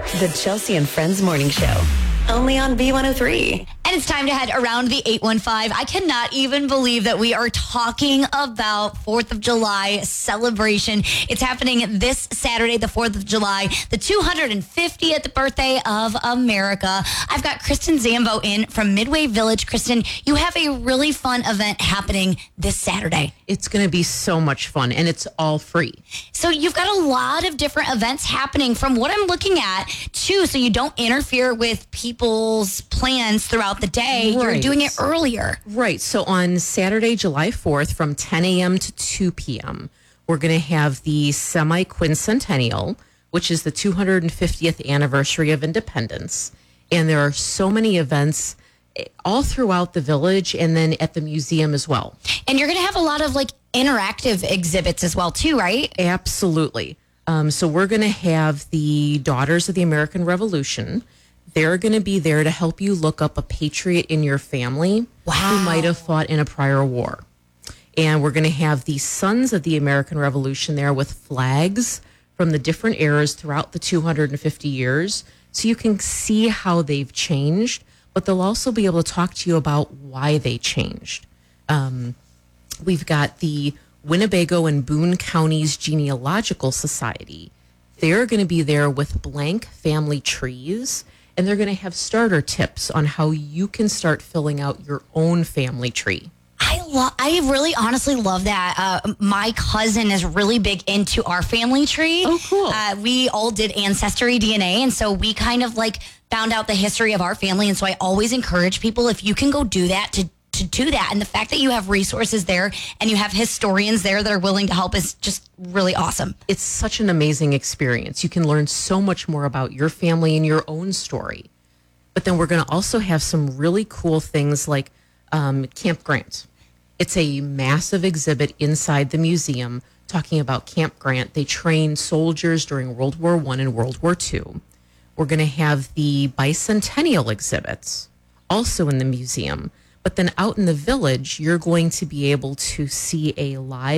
The Chelsea and Friends Morning Show. Only on B103. And it's time to head around the 815. I cannot even believe that we are talking about 4th of July celebration. It's happening this Saturday, the 4th of July, the 250th birthday of America. I've got Kristen Zambo in from Midway Village. Kristen, you have a really fun event happening this Saturday. It's going to be so much fun, and it's all free. So you've got a lot of different events happening from what I'm looking at, too, so you don't interfere with people's plans throughout the day. Right. You're doing it earlier. Right. So on Saturday, July 4th, from 10 a.m. to 2 p.m., we're going to have the semi-quincentennial, which is the 250th anniversary of independence. And there are so many events all throughout the village and then at the museum as well. And you're going to have a lot of interactive exhibits as well, too, right? Absolutely. So we're going to have the Daughters of the American Revolution. They're going to be there to help you look up a patriot in your family who might have fought in a prior war. And we're going to have the Sons of the American Revolution there with flags from the different eras throughout the 250 years. So you can see how they've changed, but they'll also be able to talk to you about why they changed. We've got the Winnebago and Boone Counties Genealogical Society. They're going to be there with blank family trees, and they're going to have starter tips on how you can start filling out your own family tree. I really honestly love that. My cousin is really big into our family tree. Oh, cool. We all did Ancestry DNA, and so we kind of found out the history of our family. And so I always encourage people, if you can go do that, to do that. And the fact that you have resources there and you have historians there that are willing to help is just really awesome. It's such an amazing experience. You can learn so much more about your family and your own story. But then we're going to also have some really cool things like Camp Grant. It's a massive exhibit inside the museum talking about Camp Grant. They trained soldiers during World War I and World War II. We're going to have the bicentennial exhibits also in the museum. But then out in the village, you're going to be able to see a live